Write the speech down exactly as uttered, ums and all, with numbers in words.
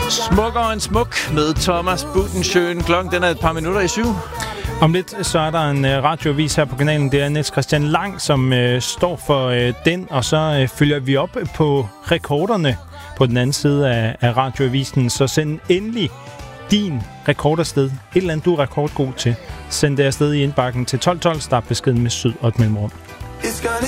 Smukkere end smuk med Thomas Budensjøen. Klokken den er et par minutter i syv. Om lidt så er der en uh, radioavis her på kanalen. Det er Niels Christian Lang, som uh, står for uh, den, og så uh, følger vi op på rekorderne på den anden side af, af radioavisen. Så send endelig din rekord afsted. Et eller andet, du er rekordgod til. Send det afsted i indbakken til tolv tolv. Start beskeden med syd og et mellemrum. It's gonna